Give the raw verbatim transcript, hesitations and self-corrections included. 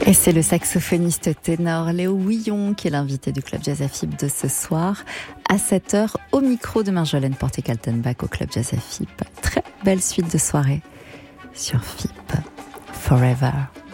Et c'est le saxophoniste ténor Léo Houillon qui est l'invité du Club Jazz à F I B de ce soir à sept heures au micro de Marjolaine Porté-Kaltenbach au Club Jazz à F I B. Très belle suite de soirée sur F I B Forever.